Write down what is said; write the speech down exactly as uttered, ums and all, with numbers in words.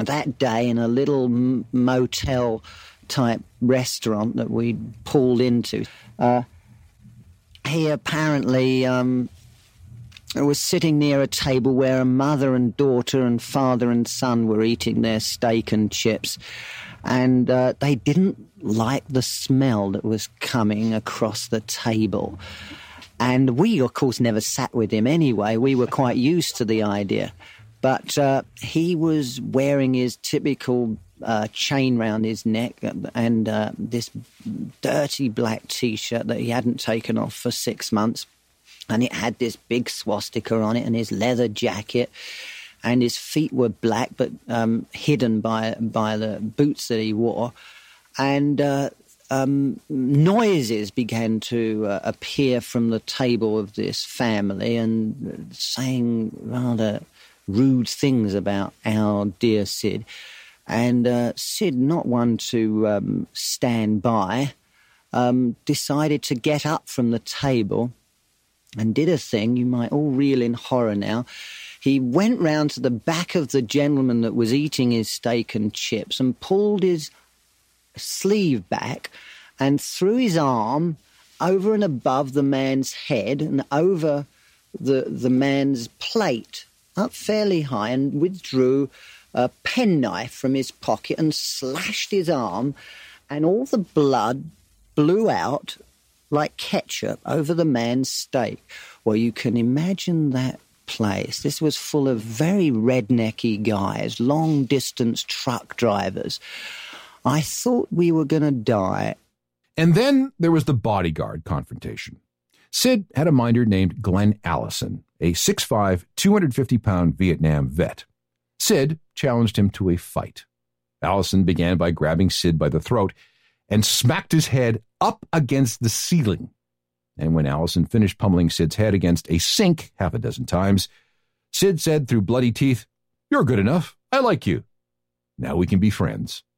that day in a little m- motel-type restaurant that we pulled into. Uh, he apparently um, was sitting near a table where a mother and daughter and father and son were eating their steak and chips, and uh, they didn't like the smell that was coming across the table. And we, of course, never sat with him anyway. We were quite used to the idea. But uh, he was wearing his typical uh, chain round his neck and uh, this dirty black T-shirt that he hadn't taken off for six months. And it had this big swastika on it, and his leather jacket. And his feet were black but um, hidden by, by the boots that he wore. And Uh, Um, noises began to uh, appear from the table of this family and saying rather rude things about our dear Sid. And uh, Sid, not one to um, stand by, um, decided to get up from the table and did a thing you might all reel in horror now. He went round to the back of the gentleman that was eating his steak and chips and pulled his sleeve back and threw his arm over and above the man's head and over the the man's plate up fairly high, and withdrew a penknife from his pocket and slashed his arm, and all the blood blew out like ketchup over the man's steak. Well, you can imagine that place. This was full of very rednecky guys, long-distance truck drivers. I thought we were going to die. And then there was the bodyguard confrontation. Sid had a minder named Glenn Allison, a six foot five, two hundred fifty pound Vietnam vet. Sid challenged him to a fight. Allison began by grabbing Sid by the throat and smacked his head up against the ceiling. And when Allison finished pummeling Sid's head against a sink half a dozen times, Sid said through bloody teeth, "You're good enough. I like you. Now we can be friends."